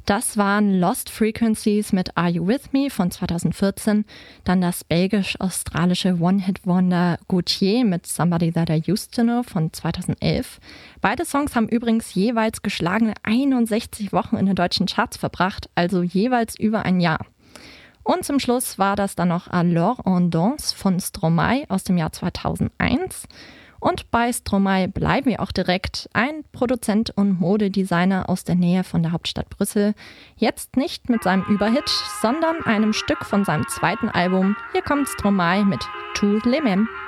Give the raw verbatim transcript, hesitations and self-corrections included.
Das waren Lost Frequencies mit Are You With Me von zweitausendvierzehn, dann das belgisch-australische One-Hit-Wonder Gautier mit Somebody That I Used To Know von zweitausendelf. Beide Songs haben übrigens jeweils geschlagene einundsechzig Wochen in den deutschen Charts verbracht, also jeweils über ein Jahr. Und zum Schluss war das dann noch Alors on danse von Stromae aus dem Jahr zweitausendeins. Und bei Stromae bleiben wir auch direkt, ein Produzent und Modedesigner aus der Nähe von der Hauptstadt Brüssel. Jetzt nicht mit seinem Überhit, sondern einem Stück von seinem zweiten Album. Hier kommt Stromae mit Tous les mêmes.